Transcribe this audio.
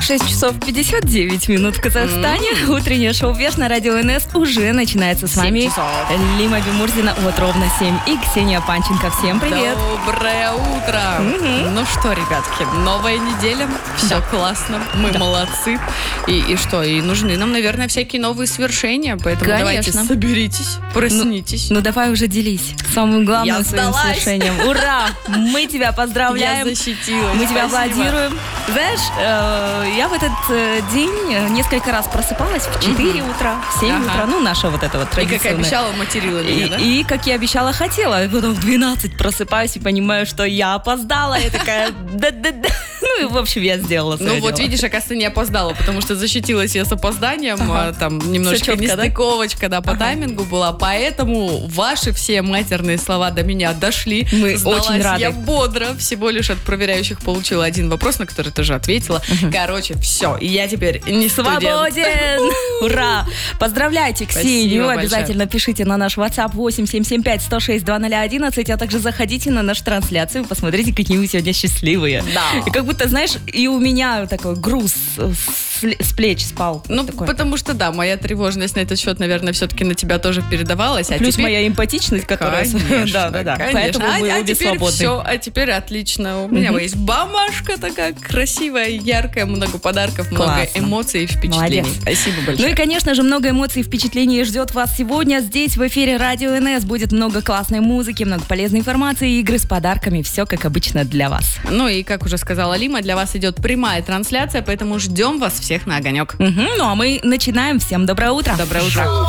6 часов 59 минут в Казахстане. Утреннее шоу «Веш» на радио НС уже начинается. С вами Лима Бимурзина, вот ровно 7, и Ксения Панченко. Всем привет. Доброе утро. Ну что, ребятки, новая неделя, все классно, мы молодцы. И что, и нужны нам, наверное, всякие новые свершения, поэтому давайте соберитесь, проснитесь. Ну давай уже делись самым главным своим свершением. Ура! Мы тебя поздравляем. Я защитилась. Мы тебя аплодируем. Знаешь, я в этот день несколько раз просыпалась в 4 утра, в 7 утра. Ну, наша вот эта вот традиционная. И как обещала, материла меня, да? И как я обещала, хотела. И потом в 12 просыпаюсь и понимаю, что я опоздала. Я такая, да-да-да. Ну, и, в общем, я сделала свое дело. Вот видишь, оказывается, не опоздала, потому что защитилась я с опозданием. Там немножечко нестыковочка, да, по таймингу была. Поэтому ваши все матерные слова до меня дошли. Мы очень рады. Я бодро. Всего лишь от проверяющих получила один вопрос, на который ты же ответила. Короче, все. И я теперь не свободен. Ура! Поздравляйте Ксению. Обязательно пишите на наш WhatsApp 8775-106-2011, а также заходите на нашу трансляцию, посмотрите, какие мы сегодня счастливые. Да. И как будто, знаешь, и у меня такой груз с плеч спал. Ну, такой. Потому что, да, моя тревожность на этот счет, наверное, все-таки на тебя тоже передавалась. Плюс теперь... моя эмпатичность, которая... Конечно, да. Поэтому мы обе свободны. Все, а теперь отлично. У меня есть бумажка такая красивая, яркая, много подарков, много эмоций и впечатлений. Молодец. Спасибо большое. Ну и, конечно же, много эмоций и впечатлений ждет вас сегодня. Здесь в эфире Радио НС будет много классной музыки, много полезной информации и игры с подарками. Все, как обычно, для вас. Ну и, как уже сказала Лима, для вас идет прямая трансляция, поэтому ждем вас всех на огонек. Ну а мы начинаем. Всем доброе утро. Доброе утро.